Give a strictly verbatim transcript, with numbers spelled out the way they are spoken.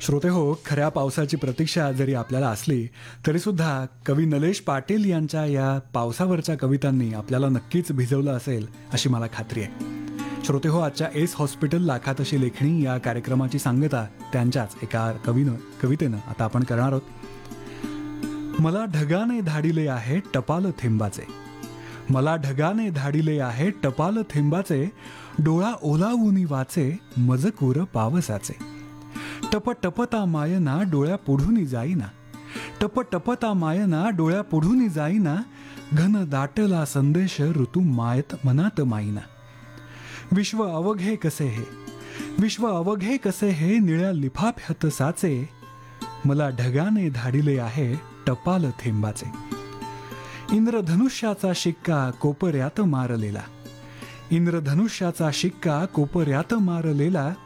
श्रोते हो, खऱ्या पावसाची प्रतीक्षा जरी आपल्याला असली तरीसुद्धा कवी नलेश पाटील यांच्या या पावसावरच्या कवितांनी आपल्याला नक्कीच भिजवलं असेल अशी मला खात्री आहे. श्रोते हो, आजच्या एस हॉस्पिटल लाखात अशी लेखणी या कार्यक्रमाची सांगता त्यांच्याच एका कवीनं कवितेनं आता आपण करणार आहोत. मला ढगाने धाडिले आहे टपाल थेंबाचे, मला ढगाने धाडिले आहे टपाल थेंबाचे, डोळा ओलावूनी वाचे मजकूर पावसाचे. टप टपता मायना डोळ्या पुढून जाईना, टप टपता मायना डोळ्या पुढून जाईना, घन दाटला संदेश ऋतू मायत मनात माईना. विश्व अवघे कसे हे, विश्व अवघे कसे हे निळ्या लिफाफ्यात साचे, मला ढगाने धाडिले आहे टपाल थेंबाचे. इंद्रधनुष्याचा शिक्का कोपऱ्यात मारलेला, इंद्रधनुष्याचा शिक्का कोपऱ्यात मारलेला,